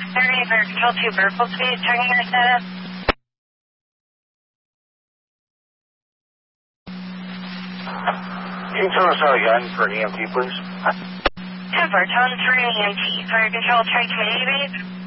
30 for control 2 vertical speed, checking your status. Can you tell us out again for an EMT, please? 10 for tone 3 EMT, for control tray 280 base.